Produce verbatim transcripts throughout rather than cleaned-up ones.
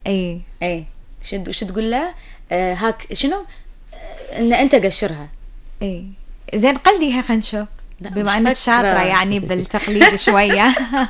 اي اي شو شو تقول له؟ آه هاك شنو؟ آه ان انت قشرها. اي زين قلديها خلينا نشوف، بما انك شاطره يعني بالتقليد شويه.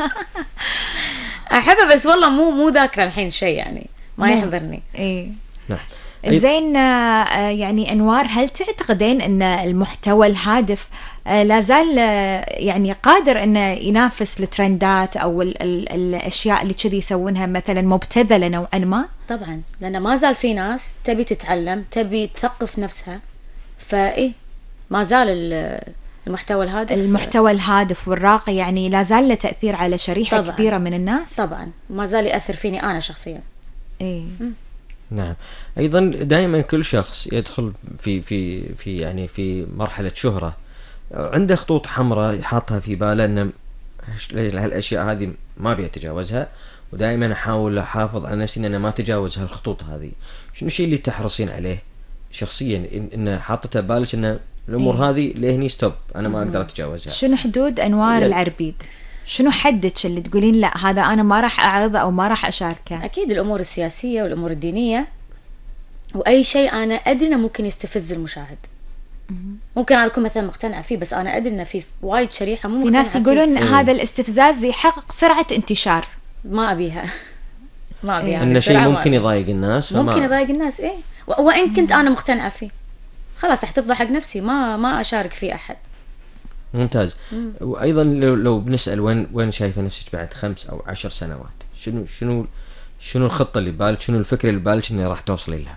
احبها بس والله مو مو ذاكره الحين شيء يعني ما يحضرني. اي نعم. زين يعني أنوار، هل تعتقدين أن المحتوى الهادف لا زال يعني قادر أنه ينافس الترندات أو ال ال الأشياء اللي كذي يسوونها مثلا مبتذلة نوعا ما؟ طبعا، لأن ما زال في ناس تبي تتعلم، تبي تثقف نفسها، فإيه ما زال المحتوى الهادف المحتوى الهادف والراقي يعني لا زال له تأثير على شريحة طبعاً كبيرة من الناس. طبعا ما زال يأثر فيني أنا شخصيا. إيه. نعم. ايضا دائما كل شخص يدخل في في في يعني في مرحله شهره عنده خطوط حمراء حاطها في باله ان هالاشياء هذه ما ابي اتجاوزها، ودائما احاول احافظ على نفسي ان انا ما اتجاوز هالخطوط هذه. شنو الشيء اللي تحرصين عليه شخصيا ان, إن حاطته بالك ان الامور إيه؟ هذه لهني ستوب، انا ما اقدر اتجاوزها. شنو حدود انوار يعني العربيد؟ شنو حدك اللي تقولين لا هذا أنا ما راح أعرضه أو ما راح أشاركه؟ أكيد الأمور السياسية والأمور الدينية، وأي شيء أنا أدري إنه ممكن يستفز المشاهد. ممكن أنا أكون مثلا مقتنعة فيه بس أنا أدري إنه في وايد شريحة مو في ناس يقولون فيه. هذا الاستفزاز يحقق سرعة انتشار. ما أبيها ما أبيها. إن شيء ممكن يضايق الناس. ممكن يضايق الناس إيه، وإن كنت أنا مقتنعة فيه خلاص احتفظ حق نفسي، ما ما أشارك فيه أحد. ممتاز. مم. وايضا لو, لو بنسال وين وين شايفه نفسك بعد خمس او عشر سنوات، شنو شنو شنو الخطه اللي ببالك، شنو الفكره اللي ببالك انه راح توصلي لها؟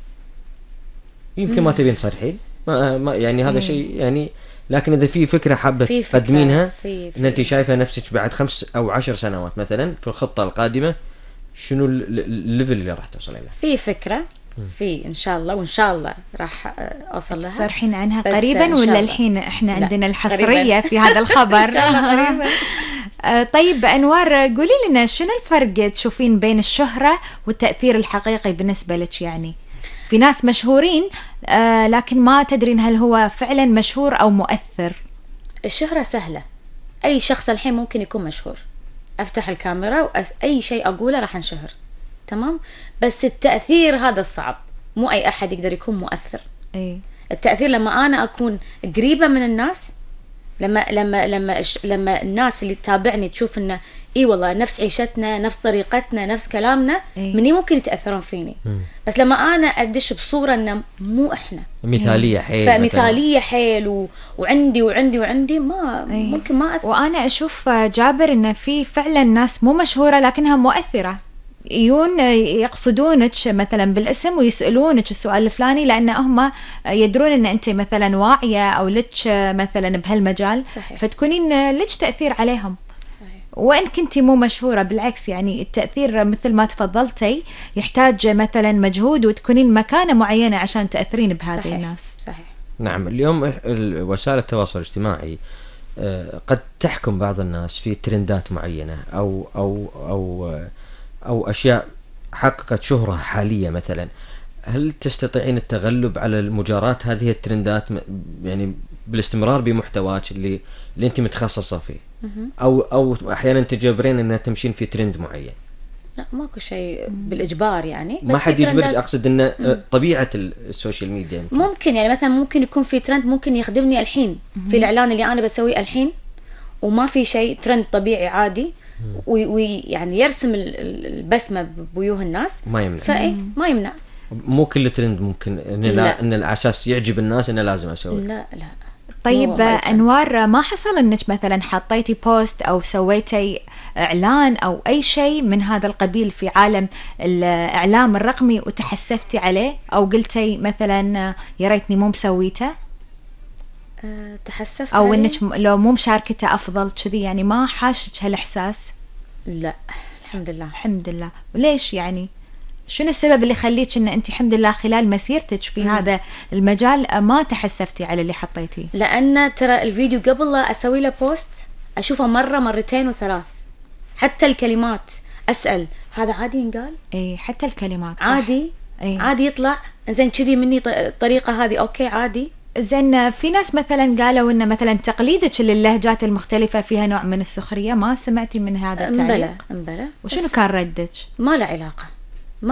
يمكن مم. ما تبين تصرحين ما, ما يعني هذا شيء يعني، لكن اذا في فكره حابه تقدمينها ان انت شايفه نفسك بعد خمس او عشر سنوات مثلا في الخطه القادمه، شنو الليفل اللي راح توصلي له؟ في فكره في ان شاء الله، وان شاء الله راح اوصل لها. تصرحين عنها قريبا ولا الحين احنا عندنا الحصريه في هذا الخبر؟ ان شاء الله قريبا. طيب انوار قولي لنا شنو الفرق تشوفين بين الشهره والتاثير الحقيقي بالنسبه لك؟ يعني في ناس مشهورين آه لكن ما تدرين هل هو فعلا مشهور او مؤثر. الشهره سهله، اي شخص الحين ممكن يكون مشهور، افتح الكاميرا واي شيء اقوله راح انشهر، تمام؟ بس التأثير هذا الصعب، مو أي أحد يقدر يكون مؤثر. أي. التأثير لما أنا أكون قريبة من الناس، لما لما لما لما الناس اللي تتابعني تشوف إنه إي والله نفس عيشتنا، نفس طريقتنا، نفس كلامنا، أي. مني ممكن يتأثرون فيني. م. بس لما أنا أدش بصورة إنه مو إحنا مثالية حيل، فمثالية حيل و... وعندي وعندي وعندي ما أي. ممكن ما أثر. وأنا أشوف جابر إنه في فعلا ناس مو مشهورة لكنها مؤثرة، يون يقصدونك مثلا بالاسم ويسألونك السؤال الفلاني لأن هم يدرون أن أنت مثلا واعية أو لك مثلا بهالمجال. صحيح. فتكونين لك تأثير عليهم. صحيح. وإن كنتي مو مشهورة بالعكس يعني التأثير مثل ما تفضلتي يحتاج مثلا مجهود وتكونين مكانة معينة عشان تأثرين بهذه صحيح. الناس. صحيح. نعم. اليوم وسائل التواصل الاجتماعي قد تحكم بعض الناس في ترندات معينة أو أو أو أو أشياء حققت شهرة حالية مثلا. هل تستطيعين التغلب على المجاراة هذه الترندات يعني بالاستمرار بمحتواك اللي اللي أنت متخصصة فيه، أو أو أحيانا تجبرين أن تمشين في ترند معين؟ لا ماكو شيء بالإجبار يعني، ما حد يجبرك، أقصد أن طبيعة السوشيال ميديا يمكن. ممكن يعني مثلا ممكن يكون في ترند ممكن يخدمني الحين في الإعلان اللي أنا بسويه الحين، وما في شيء ترند طبيعي عادي ويعني يرسم البسمة بوجوه الناس، ما يمنع. فايه ما يمنع. مو كل ترند ممكن ان لا ان الاساس يعجب الناس انه لازم اسوي. لا لا. طيب انوار ما حصل انك مثلا حطيتي بوست او سويتي اعلان او اي شيء من هذا القبيل في عالم الاعلام الرقمي وتحسفتي عليه او قلتي مثلا يا ريتني مو مسويته؟ أه تحسفت او عليه؟ انك لو مو مشاركته افضل كذي يعني ما حاشك هالاحساس؟ لا الحمد لله. الحمد لله. وليش يعني؟ شنو السبب اللي يخليك ان انت الحمد لله خلال مسيرتك في م. هذا المجال ما تحسفتي على اللي حطيتيه؟ لان ترى الفيديو قبل لا اسوي له بوست اشوفه مره مرتين وثلاث، حتى الكلمات اسال هذا عادي ينقال؟ اي حتى الكلمات صح. عادي. أي. عادي يطلع زين كذي مني الطريقه هذه اوكي عادي. زين في ناس مثلا قالوا ان مثلا تقليدك للهجات المختلفه فيها نوع من السخريه، ما سمعتي من هذا التعليق؟ مبلى مبلى. وشنو كان ردك؟ ما له علاقه.